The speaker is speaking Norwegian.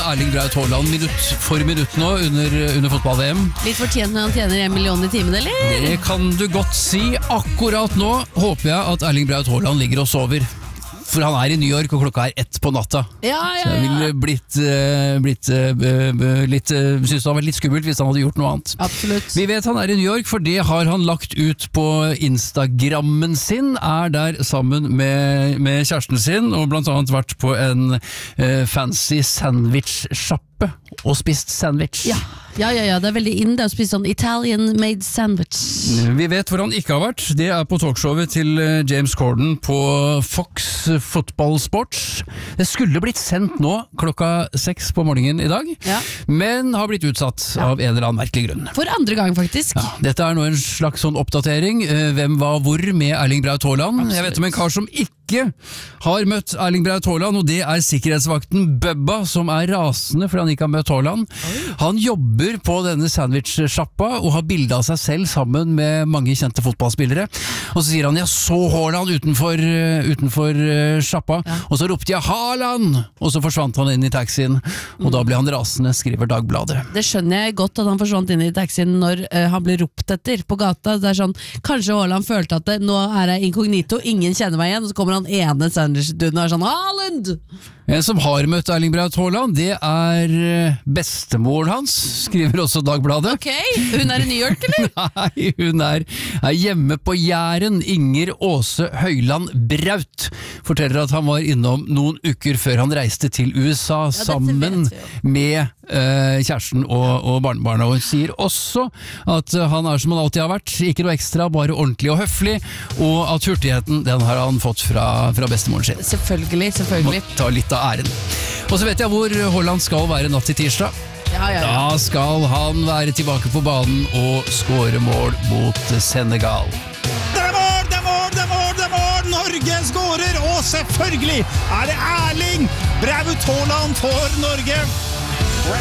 Erling Braut Haaland minutt for minutt nå under fotball-VM. Litt fortjent når han tjener 1 million i timen, eller? Det kan du godt si. Akkurat nå håper jeg at Erling Braut Haaland ligger og sover. For han i New York, og klokka 1 på natta. Ja. Så jeg ville synes det hadde vært litt skummelt hvis han hadde gjort noe annet. Absolutt. Vi vet han i New York, for det har han lagt ut på Instagrammen sin, der sammen med kjæresten sin, og blant annet vært på en fancy sandwich-sjappe og spist sandwich. Ja, det veldig inn det å spise sånn Italian-made sandwich. Vi vet hvor han ikke har vært. Det på talkshowet til James Corden på Fox Football Sports. Det skulle blitt sendt nå klokka 6 på morgenen i dag, men har blitt utsatt av en eller annen merkelig grunn. For andre gang, faktisk. Ja, dette nå en slags sånn oppdatering. Hvem var hvor med Erling Braut Haaland? Absolutt. Jeg vet om en kar som ikke har møtt Erling Braut Haaland, og det sikkerhetsvakten Bubba, som rasende fordi han ikke har møtt Haaland. Han jobber på denne sandwich-sjappa og har bildet av seg selv sammen med mange kjente fotballspillere. Og så sier han, jeg så Haaland utenfor sjappa, og så ropte jeg Haaland! Og så forsvant han inn i taxien, og da ble han rasende, skriver Dagbladet. Det skjønner jeg godt at han forsvant inn i taxien når han ble ropt etter på gata. Det sånn, kanskje Haaland følte at nå jeg inkognito, ingen kjenner meg igjen, og så kommer han ene sandwich-duden og sånn, Haaland! En som har møtt Erling Braut Haaland, det bestemoren hans, skriver også Dagbladet. Ok, hun i New York, eller? Nei, hun hjemme på Jæren. Inger Åse Høyland Braut forteller at han var innom noen uker før han reiste til USA sammen med kjæresten og barnebarna. Og hun sier også at han som han alltid har vært, ikke noe ekstra, bare ordentlig og høflig, og at hurtigheten, den har han fått fra bestemoren sin. Selvfølgelig. Må ta litt av æren. Og så vet jeg hvor Haaland skal være natt til tirsdag. Da skal han være tilbake på banen og skåre mål mot Senegal. Det mål! Norge skårer, og selvfølgelig det Erling Braut Haaland for Norge.